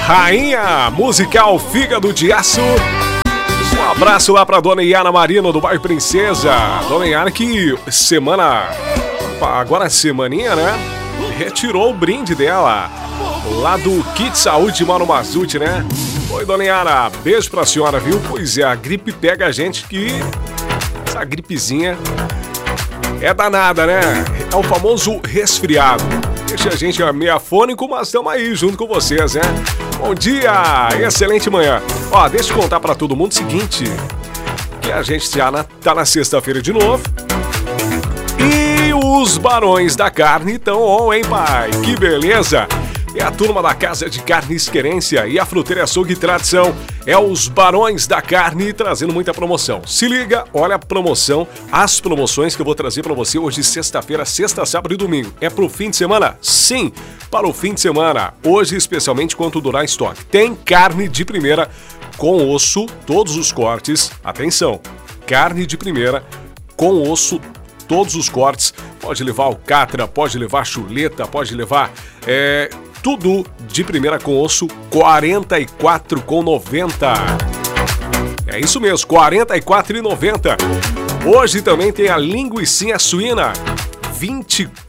rainha musical Fígado de Aço. Um abraço lá pra Dona Iana Marino do bairro Princesa. Dona Iana que agora semaninha, né? Retirou o brinde dela lá do Kit Saúde Mano Mazuti, né? Oi, Dona Iana, beijo pra senhora, viu? Pois é, a gripe pega a gente que... Essa gripezinha é danada, né? É o famoso resfriado. Deixa a gente meio afônico, mas estamos aí junto com vocês, né? Bom dia, excelente manhã. Ó, deixa eu contar pra todo mundo o seguinte, que a gente já tá na sexta-feira de novo. E os Barões da Carne estão on, hein, pai? Que beleza! É a turma da Casa de Carnes Querência e a Fruteira Açougue Tradição. É os Barões da Carne trazendo muita promoção. Se liga, olha a promoção, as promoções que eu vou trazer para você hoje, sexta-feira, sexta, sábado e domingo. É pro fim de semana? Sim, para o fim de semana. Hoje, especialmente, quanto durar estoque. Tem carne de primeira com osso, todos os cortes. Atenção, carne de primeira com osso, todos os cortes. Pode levar alcatra, pode levar chuleta, pode levar... tudo de primeira com osso, R$ 44,90. É isso mesmo, R$ 44,90. Hoje também tem a linguicinha suína, R$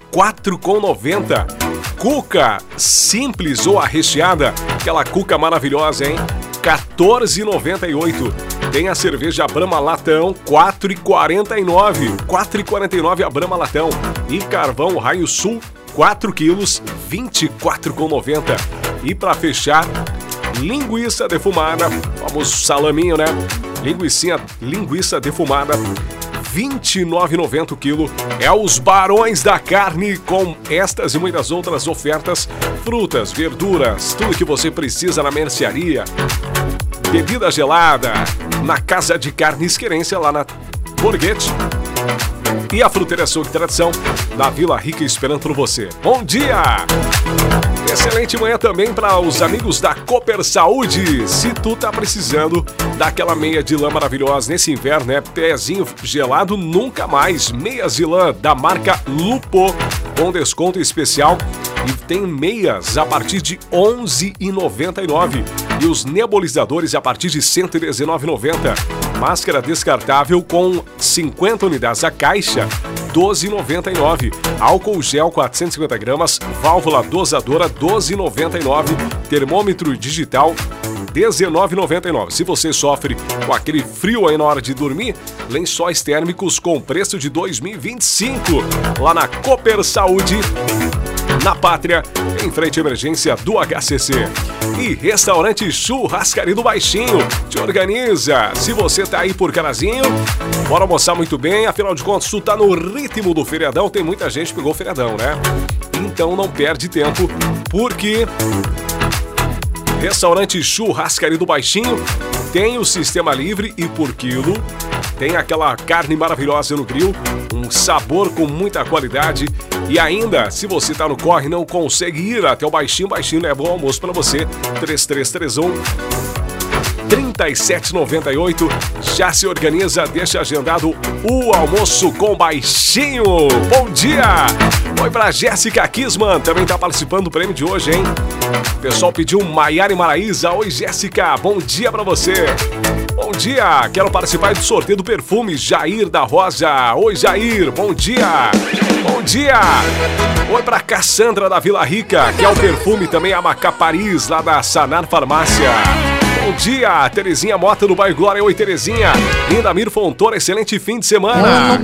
24,90. Cuca simples ou a recheada, aquela cuca maravilhosa, hein? R$ 14,98. Tem a cerveja Brahma Latão, R$ 4,49. R$ 4,49 a Brahma Latão. E carvão Raio Sul, 4 quilos, R$ 24,90. E para fechar, linguiça defumada, famoso salaminho, né? Linguiça defumada, R$ 29,90 o quilo. É os Barões da Carne com estas e muitas outras ofertas. Frutas, verduras, tudo que você precisa na mercearia. Bebida gelada, na Casa de Carnes Querência, lá na Borghetti. E a Fruteira Açougue Tradição da Vila Rica esperando por você. Bom dia! Excelente manhã também para os amigos da Cooper Saúde. Se tu tá precisando daquela meia de lã maravilhosa nesse inverno, né? Pezinho gelado nunca mais. Meias de lã da marca Lupo com desconto especial. E tem meias a partir de R$ 11,99. E os nebulizadores a partir de R$ 119,90. Máscara descartável com 50 unidades a caixa, R$ 12,99. Álcool gel 450 gramas, válvula dosadora, R$ 12,99. Termômetro digital, R$ 19,99. Se você sofre com aquele frio aí na hora de dormir, lençóis térmicos com preço de 2025. Lá na Cooper Saúde, na Pátria, em frente à emergência do HCC. E Restaurante Churrascaria do Baixinho te organiza. Se você tá aí por Carazinho, bora almoçar muito bem. Afinal de contas, tu tá no ritmo do feriadão. Tem muita gente que pegou o feriadão, né? Então não perde tempo, porque Restaurante Churrascaria do Baixinho tem o sistema livre e por quilo. Tem aquela carne maravilhosa no grill, um sabor com muita qualidade. E ainda, se você tá no corre e não consegue ir até o Baixinho leva o almoço para você. 3331-3798. Já se organiza, deixa agendado o almoço com Baixinho. Bom dia! Oi pra Jéssica Kisman, também tá participando do prêmio de hoje, hein? O pessoal pediu Maiara e Maraísa. Oi, Jéssica, bom dia pra você. Bom dia, quero participar do sorteio do perfume Jair da Rosa. Oi, Jair, bom dia. Bom dia. Oi pra Cassandra da Vila Rica, que é o perfume também a Macá Paris, lá da Sanar Farmácia. Bom dia, Terezinha Mota do bairro Glória. Oi, Terezinha. Lindamir Fontoura, excelente fim de semana.